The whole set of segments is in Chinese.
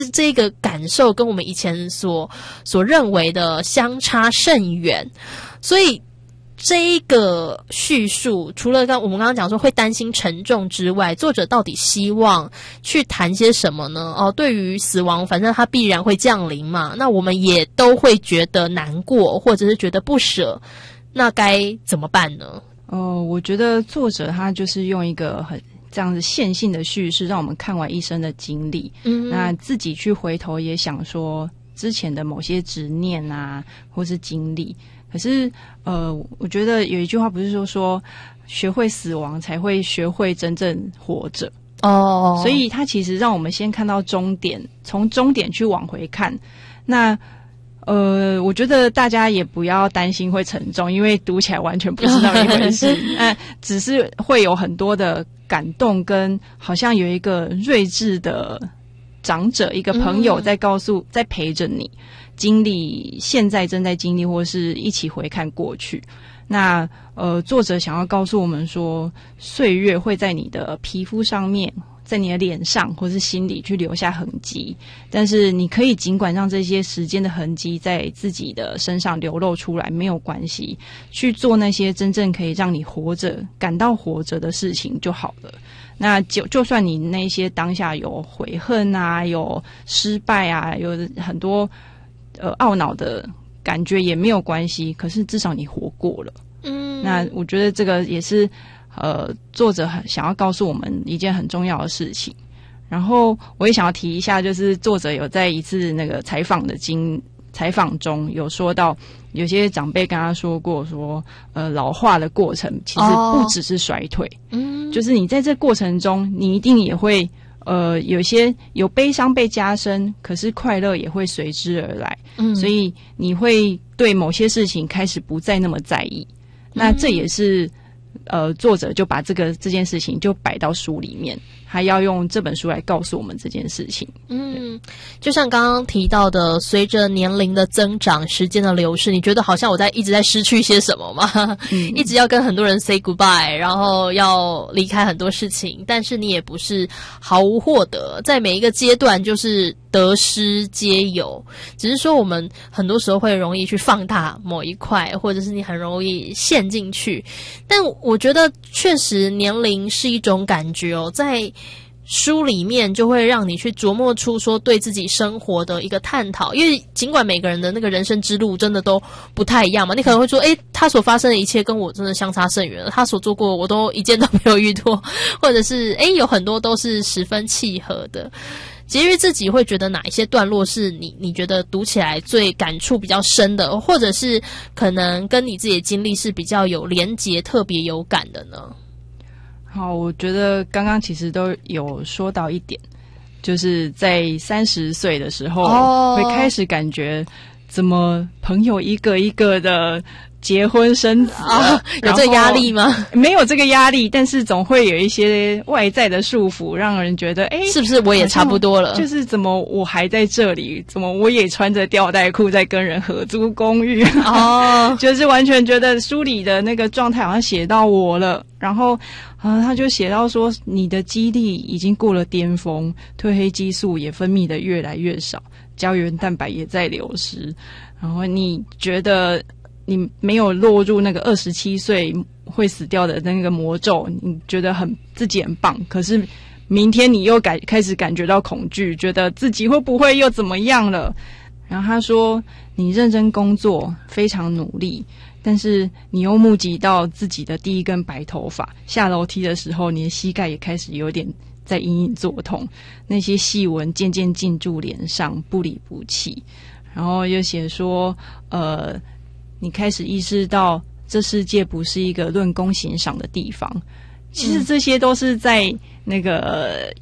这个感受跟我们以前所认为的相差甚远，所以这一个叙述除了我们刚刚讲说会担心沉重之外，作者到底希望去谈些什么呢？对于死亡，反正它必然会降临嘛，那我们也都会觉得难过，或者是觉得不舍，那该怎么办呢？ 我觉得作者他就是用一个很这样子线性的叙事，让我们看完一生的经历，那自己去回头也想说之前的某些执念啊，或是经历。可是我觉得有一句话不是说学会死亡才会学会真正活着所以它其实让我们先看到终点，从终点去往回看。那我觉得大家也不要担心会沉重，因为读起来完全不是那么一回事只是会有很多的感动，跟好像有一个睿智的长者，一个朋友在陪着你经历现在正在经历，或是一起回看过去。那作者想要告诉我们说，岁月会在你的皮肤上面，在你的脸上或是心里去留下痕迹，但是你可以尽管让这些时间的痕迹在自己的身上流露出来，没有关系，去做那些真正可以让你活着感到活着的事情就好了。那就算你那些当下有悔恨啊，有失败啊，有很多懊恼的感觉也没有关系，可是至少你活过了。那我觉得这个也是作者想要告诉我们一件很重要的事情。然后我也想要提一下，就是作者有在一次那个采访中有说到，有些长辈跟他说过说老化的过程其实不只是衰退就是你在这过程中你一定也会有悲伤被加深，可是快乐也会随之而来所以你会对某些事情开始不再那么在意那这也是作者就把这件事情就摆到书里面，还要用这本书来告诉我们这件事情。 就像刚刚提到的，随着年龄的增长，时间的流逝，你觉得好像我一直在失去些什么吗？一直要跟很多人 say goodbye， 然后要离开很多事情，但是你也不是毫无获得，在每一个阶段就是得失皆有，只是说我们很多时候会容易去放大某一块，或者是你很容易陷进去。但我觉得确实年龄是一种感觉在书里面就会让你去琢磨出说对自己生活的一个探讨，因为尽管每个人的那个人生之路真的都不太一样嘛，你可能会说他所发生的一切跟我真的相差甚远了，他所做过我都一件都没有遇过，或者是有很多都是十分契合的。婕妤自己会觉得哪一些段落是你觉得读起来最感触比较深的，或者是可能跟你自己的经历是比较有连结特别有感的呢？ 好，我觉得刚刚其实都有说到一点，就是在30岁的时候会开始感觉怎么朋友一个一个的结婚生子有这个压力吗？ 没有这个压力，但是总会有一些外在的束缚，让人觉得是不是我也差不多了？ 就是怎么我还在这里，怎么我也穿着吊带裤在跟人合租公寓就是完全觉得书里的那个状态好像写到我了。然后他就写到说，你的肌力已经过了巅峰，褪黑激素也分泌的越来越少，胶原蛋白也在流失，然后你觉得你没有落入那个27岁会死掉的那个魔咒，你觉得自己很棒，可是明天你又开始感觉到恐惧，觉得自己会不会又怎么样了。然后他说，你认真工作，非常努力，但是你又目击到自己的第一根白头发，下楼梯的时候你的膝盖也开始有点在隐隐作痛，那些细纹渐渐进驻脸上，不离不弃。然后又写说你开始意识到这世界不是一个论功行赏的地方。其实这些都是在那个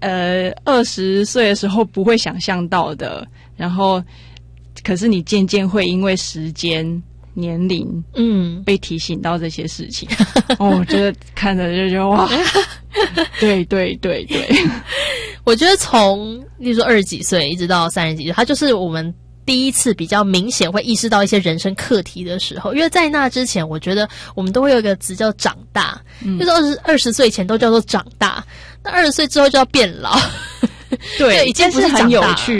20岁的时候不会想象到的，然后可是你渐渐会因为时间年龄被提醒到这些事情我觉得看着就觉得哇对对对对我觉得从例如说20几岁一直到30几岁，它就是我们第一次比较明显会意识到一些人生课题的时候。因为在那之前我觉得我们都会有一个词叫长大，就是20岁前都叫做长大，那20岁之后就要变老对， 已经不是很有趣。